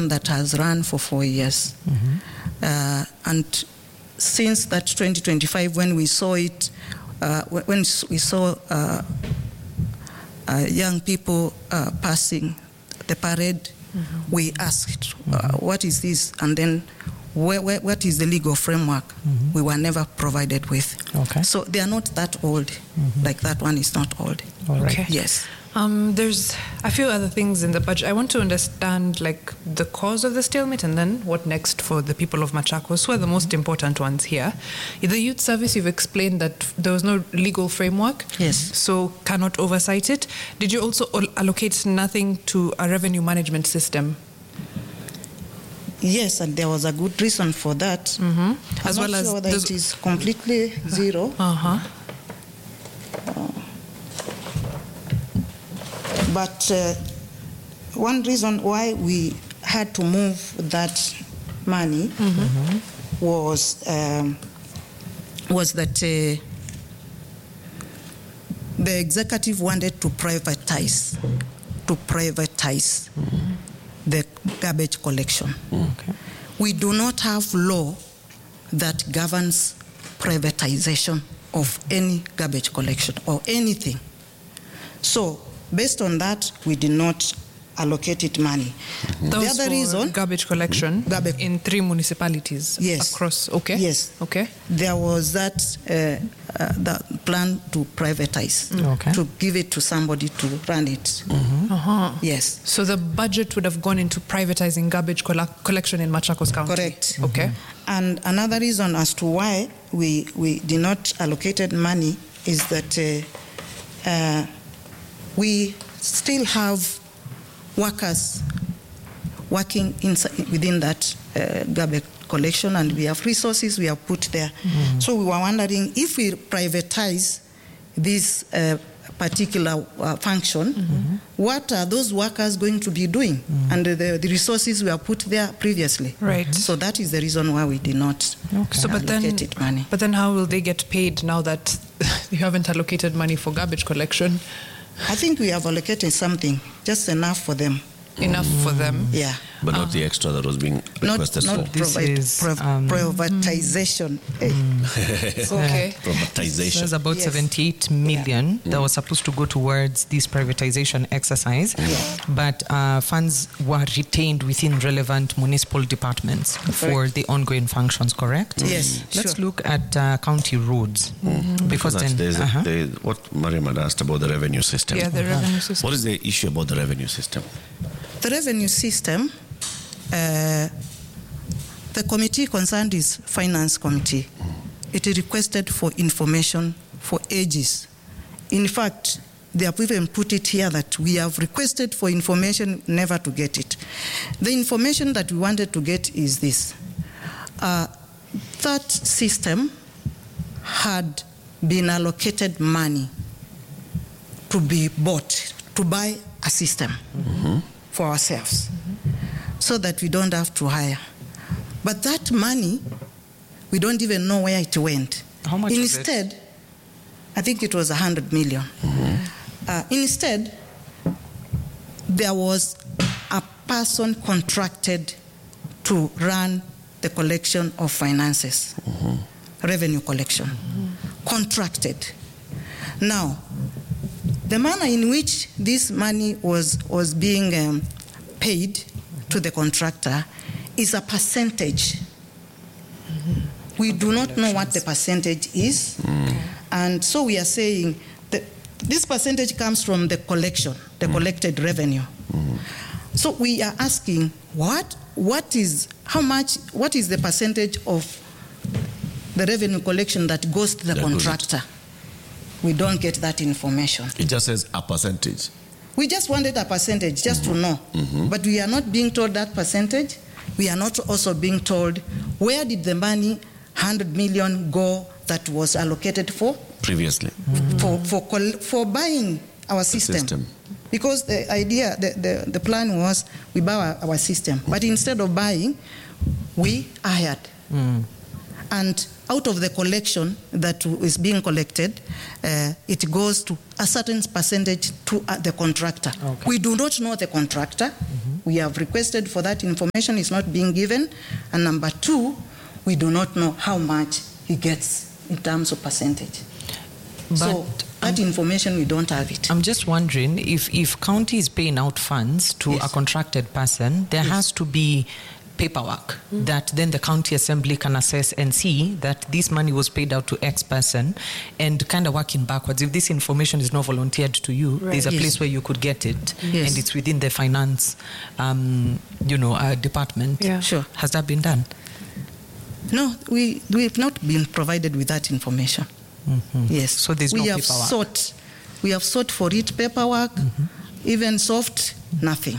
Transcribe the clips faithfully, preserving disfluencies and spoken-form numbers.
program that has run for four years. Mm-hmm. Uh, and since that twenty twenty-five, when we saw it, uh, when we saw uh, uh, young people uh, passing the parade, mm-hmm. we asked, uh, what is this? And then where, where, what is the legal framework? Mm-hmm. We were never provided with. Okay. So they are not that old. Mm-hmm. Like that one is not old. All right. Okay. Yes. Um, there's a few other things in the budget. I want to understand like the cause of the stalemate and then what next for the people of Machakos, who are the most important ones here. In the youth service, you've explained that there was no legal framework. Yes. So cannot oversight it. Did you also allocate nothing to a revenue management system? Yes, and there was a good reason for that. Mm-hmm. As I'm well not as sure that it is completely zero. Uh-huh. Uh, But uh, one reason why we had to move that money mm-hmm. was um, was that uh, the executive wanted to privatize to privatize mm-hmm. the garbage collection. Okay. We do not have law that governs privatization of any garbage collection or anything. So based on that, we did not allocate it money. Mm-hmm. The other reason, garbage collection garbage, in three municipalities yes. across. Okay. Yes. Okay. There was that uh, uh, the plan to privatize, okay. to give it to somebody to run it. Mm-hmm. Uh-huh. Yes. So the budget would have gone into privatizing garbage coll- collection in Machakos County. Correct. Okay. Mm-hmm. And another reason as to why we we did not allocated money is that. Uh, uh, We still have workers working inside, within that uh, garbage collection, and we have resources we have put there. Mm-hmm. So we were wondering if we privatize this uh, particular uh, function, mm-hmm. what are those workers going to be doing? Mm-hmm. And the, the resources we have put there previously. Right. Mm-hmm. So that is the reason why we did not okay. so, but allocate then, it money. But then how will they get paid now that you haven't allocated money for garbage collection? I think we have allocated something, just enough for them. Enough mm. for them? Yeah. But not uh, the extra that was being requested not, not for. This provide, is, prov- um, privatization. Mm. Okay. Privatization. There's about yes. seventy-eight million yeah. that mm. was supposed to go towards this privatization exercise, yeah. but uh, funds were retained within relevant municipal departments correct. For the ongoing functions, correct? Mm. Yes. Let's sure. look at uh, county roads. Mm. Because then, there's uh-huh. a, there, what Mariam had asked about the revenue system. Yeah, the uh-huh. revenue system. What is the issue about the revenue system? The revenue system, uh, the committee concerned is Finance Committee. Mm. It requested for information for ages. In fact, they have even put it here that we have requested for information, never to get it. The information that we wanted to get is this. Uh, that system had been allocated money to be bought, to buy a system. Mm-hmm. for ourselves, mm-hmm. so that we don't have to hire. But that money, we don't even know where it went. How much Instead, was it? I think it was one hundred million. Mm-hmm. Uh, instead, there was a person contracted to run the collection of finances, mm-hmm. revenue collection, mm-hmm. contracted. Now, the manner in which this money was, was being um, paid mm-hmm. to the contractor is a percentage. Mm-hmm. We do not know what the percentage is. Mm. And so we are saying that this percentage comes from the collection, the mm. collected revenue. Mm. So we are asking, what, what is, how much, what is the percentage of the revenue collection that goes to the that contractor? We don't get that information. It just says a percentage. We just wanted a percentage, just mm-hmm. to know. Mm-hmm. But we are not being told that percentage. We are not also being told where did the money, one hundred million, go that was allocated for? Previously. Mm-hmm. For, for, for buying our system. system. Because the idea, the, the, the plan was we buy our, our system. But instead of buying, we hired. Mm. And out of the collection that is being collected, uh, it goes to a certain percentage to uh, the contractor. Okay. We do not know the contractor. Mm-hmm. we have requested for that information, is not being given. And number two, we do not know how much he gets in terms of percentage. But so that um, information, we don't have it. I'm just wondering if, if county is paying out funds to Yes. a contracted person, there Yes. has to be paperwork mm. that then the county assembly can assess and see that this money was paid out to X person, and kind of working backwards. If this information is not volunteered to you, Right. there's a Yes. place where you could get it, Yes. and it's within the finance, um, you know, uh, department. Yeah. Sure. Has that been done? No, we, we've not been provided with that information. Mm-hmm. Yes. So there's we no have paperwork. sought, we have sought for it paperwork, mm-hmm. even soft, nothing.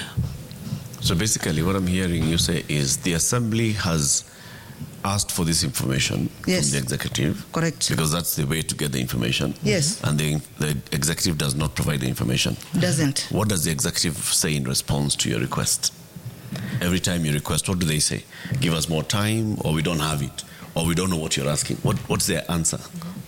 So basically, what I'm hearing you say is the assembly has asked for this information Yes. from the executive. Correct. Because that's the way to get the information. Yes. And the, the executive does not provide the information. Doesn't. What does the executive say in response to your request? Every time you request, what do they say? Give us more time, or we don't have it, or we don't know what you're asking. What, what's their answer?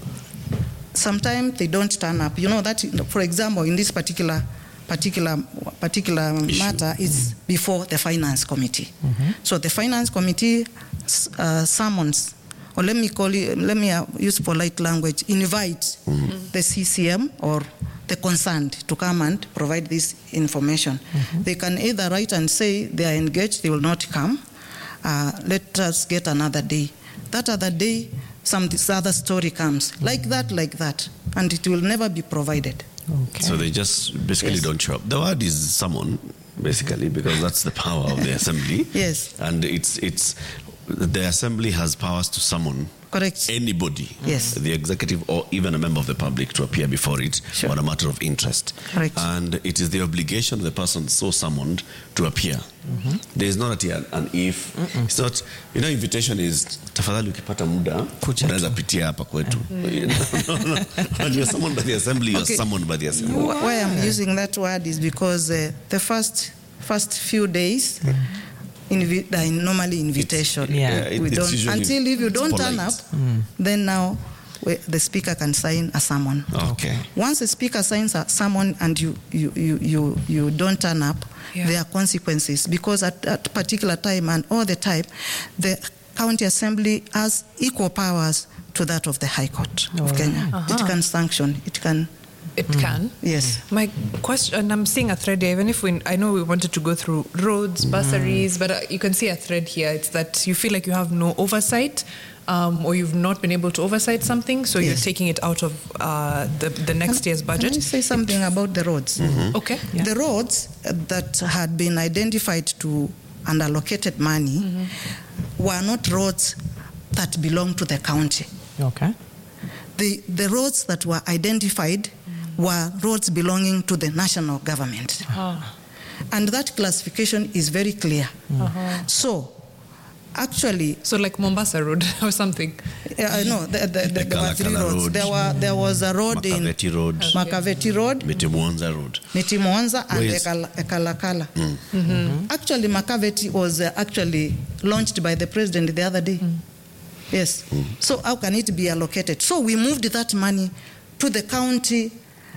Sometimes they don't turn up. You know that, for example, in this particular particular particular Issue. matter is mm-hmm. before the finance committee. Mm-hmm. So the finance committee uh, summons, or let me call it, let me uh, use polite language, invite mm-hmm. the C C M or the concerned to come and provide this information. Mm-hmm. They can either write and say they are engaged, they will not come. Uh, let us get another day. That other day, some this other story comes. Mm-hmm. Like that, like that. And it will never be provided. Okay. So they just basically Yes. don't show up. The word is summon, basically, because that's the power of the assembly. Yes. And it's it's the assembly has powers to summon Correct. anybody, Yes. the executive or even a member of the public, to appear before it Sure. on a matter of interest. Correct. And it is the obligation of the person so summoned to appear. Mm-hmm. There is not an, an if. Mm-mm. It's not, you know, invitation is tafadhali ukipata muda unaweza pitia hapa kwetu. No, no, no. When you're summoned by the assembly, you're Okay. summoned by the assembly. Wh- Why I'm using that word is because uh, the first first few days, mm. invi- they are normally invitation. It's- yeah. Yeah, it- we it's don't, usually- until if you it's don't turn polite. up, mm. then now we, the speaker can sign a summon. Okay. Once the speaker signs a summon and you you you you, you don't turn up, Yeah. there are consequences, because at that particular time and all the time, the county assembly has equal powers to that of the High Court of Kenya. Uh-huh. It can sanction. It can. It can. Yes. My question, and I'm seeing a thread here, even if we, I know we wanted to go through roads, bursaries, but uh, you can see a thread here. It's that you feel like you have no oversight, um, or you've not been able to oversight something, so Yes. you're taking it out of uh, the, the next year's budget. Can I say something about the roads? Okay. The roads that had been identified to and allocated money mm-hmm. were not roads that belong to the county. Okay. The, the roads that were identified were roads belonging to the national government. Uh-huh. And that classification is very clear. Uh-huh. So, actually, So like Mombasa Road or something. uh, no, the, the, the, The there were three Kalakala roads. Road. There were there was a road Makaveti Road, in Makaveti Road, Mitimwanza Road. Nitimwanza, and Where is- Ekala- Ekalakala. Mm. Mm-hmm. Actually, Makaveti was uh, actually launched by the president the other day. Mm. Yes. Mm. So how can it be allocated? So we moved that money to the county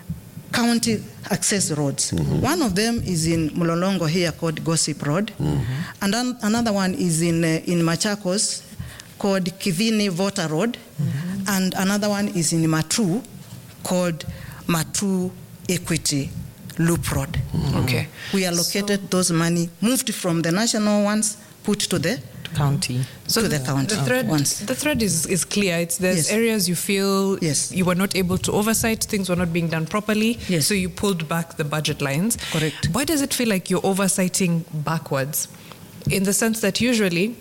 county access roads. Mm-hmm. One of them is in Mulolongo here called Gossip Road, mm-hmm. and an, another one is in uh, in Machakos called Kivini Voter Road, mm-hmm. and another one is in Matu called Matu Equity Loop Road. Mm-hmm. Okay. We allocated so, those money, moved from the national ones, put to the County. So to the, the county. The thread, once. the thread is, is clear. It's there's Yes. areas you feel Yes. you were not able to oversight, things were not being done properly, Yes. so you pulled back the budget lines. Correct. Why does it feel like you're oversighting backwards? In the sense that usually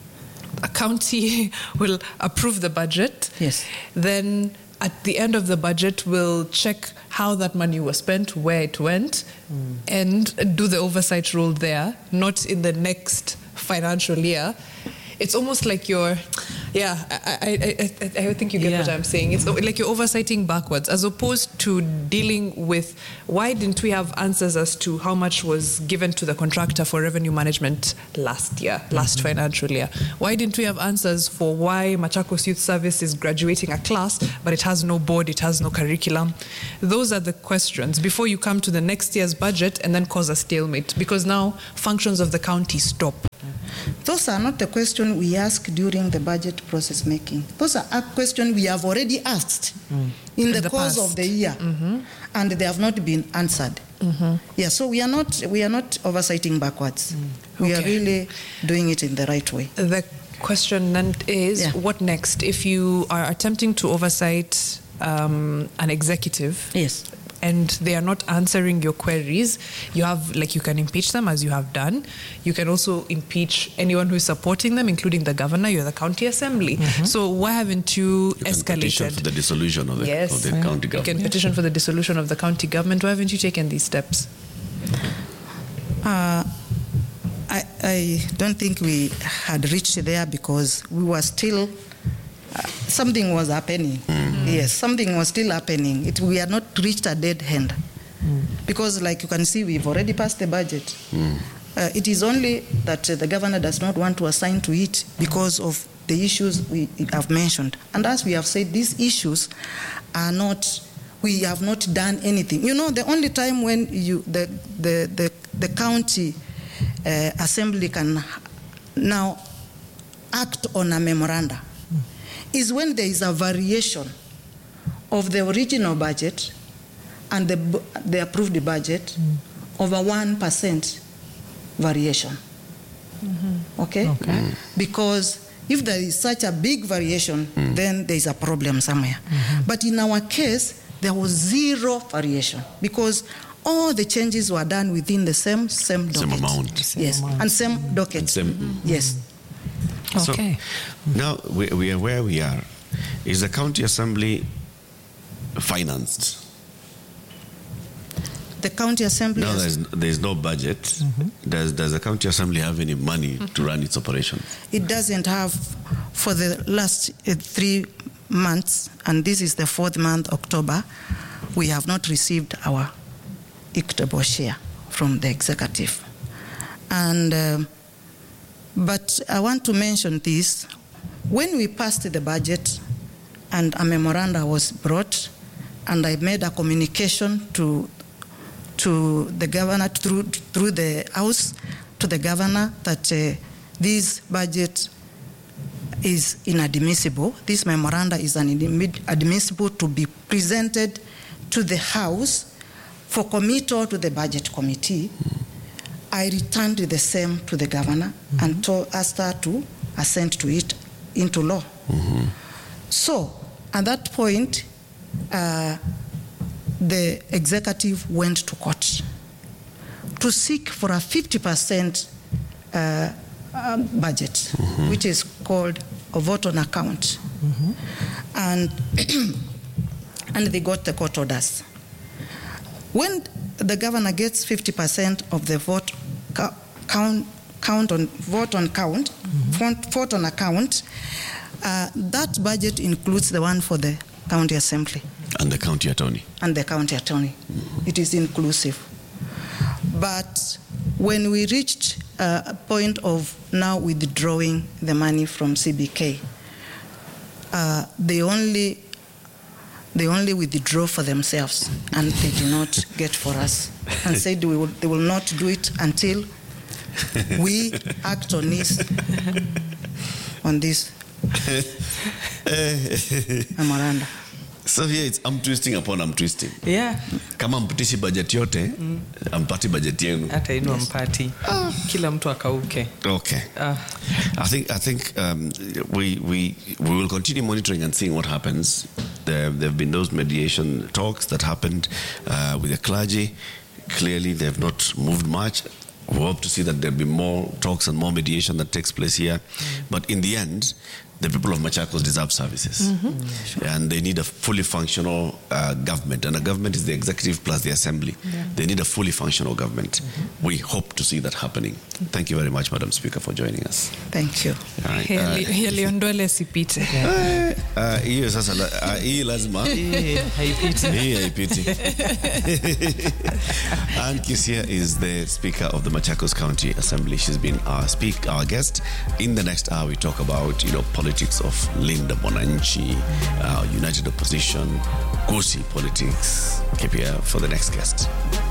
a county will approve the budget, Yes. then at the end of the budget will check how that money was spent, where it went, mm. and do the oversight role there, not in the next financial year. It's almost like you're, yeah, I, I, I, I think you get Yeah. what I'm saying. It's like you're oversighting backwards, as opposed to dealing with why didn't we have answers as to how much was given to the contractor for revenue management last year, last mm-hmm. financial year? Why didn't we have answers for why Machakos Youth Service is graduating a class, but it has no board, it has no curriculum? Those are the questions before you come to the next year's budget and then cause a stalemate, because now functions of the county stop. Those are not the questions we ask during the budget process making. Those are a question we have already asked mm. in, in the, the course past. of the year, mm-hmm. and they have not been answered. Mm-hmm. Yeah, so we are not we are not oversighting backwards. Mm. We okay. are really doing it in the right way. The question then is, yeah. what next? If you are attempting to oversight um, an executive, yes. and they are not answering your queries, you have, like, you can impeach them, as you have done. You can also impeach anyone who is supporting them, including the governor. You're the county assembly. Mm-hmm. So why haven't you, you escalated? Can petition for the dissolution of the, yes. of the mm-hmm. county government. You can petition for the dissolution of the county government. Why haven't you taken these steps? Uh, I, I don't think we had reached there because we were still... Uh, something was happening. Mm. Yes, something was still happening. It, we had not reached a dead end. Mm. Because, like you can see, we've already passed the budget. Mm. Uh, it is only that uh, the governor does not want to assign to it because of the issues we have mentioned. And as we have said, these issues are not, we have not done anything. You know, the only time when you, the, the, the, the county uh, assembly can now act on a memoranda is when there is a variation of the original budget and the, the approved budget mm. over one percent variation. Mm-hmm. Okay? okay. Mm. Because if there is such a big variation, mm. then there is a problem somewhere. Mm-hmm. But in our case, there was zero variation because all the changes were done within the same same docket. Same amount. Same yes, amount. And same docket. And same, mm-hmm. Yes. Okay. So now we, we are where we are. Is the county assembly financed? The county assembly. Now there's there's no budget. Mm-hmm. Does does the county assembly have any money mm-hmm. to run its operation? It doesn't have for the last uh, three months, and this is the fourth month, October. We have not received our equitable share from the executive, and. Uh, But I want to mention this. When we passed the budget and a memoranda was brought, and I made a communication to, to the governor, through, through the House, to the governor, that uh, this budget is inadmissible. This memoranda is inadmissible to be presented to the House for committal to the budget committee. I returned the same to the governor mm-hmm. and told, asked her to assent to it into law. Mm-hmm. So, at that point, uh, the executive went to court to seek for a fifty percent uh, uh, budget, mm-hmm. which is called a vote on account. Mm-hmm. And, and they got the court orders. When the governor gets fifty percent of the vote count, count on vote on count, mm-hmm. vote on account, uh, that budget includes the one for the county assembly and the county attorney and the county attorney. Mm-hmm. It is inclusive. But when we reached uh, a point of now withdrawing the money from C B K, uh, they only They only withdraw for themselves, and they do not get for us, and said we will, they will not do it until we act on this, on this memoranda. So here it's I'm twisting upon I'm twisting. Yeah. Kama mpitishi budget yote, mm. ampati budget yenu. Hata inu ampati. Ah. Kila mtu akauke. Okay. Ah. I think I think um, we we we will continue monitoring and seeing what happens. There there have been those mediation talks that happened uh, with the clergy. Clearly they have not moved much. We hope to see that there'll be more talks and more mediation that takes place here. Mm. But in the end, the people of Machakos deserve services. Mm-hmm. Mm, sure. And they need a fully functional uh, government. And a government is the executive plus the assembly. Yeah. They need a fully functional government. Mm-hmm. We hope to see that happening. Thank you very much, Madam Speaker, for joining us. Thank you. All right. Uh, Yaliondole sipite. Ah, hiyo sasa la- ah, hii lazima Eh, haipiti. hii haipiti. Ann Kisia is the Speaker of the Machakos County Assembly. She's been our speak our guest. In the next hour, we talk about you know politics of Linda Mwananchi, uh, United Opposition, Gusii politics. Keep here for the next guest.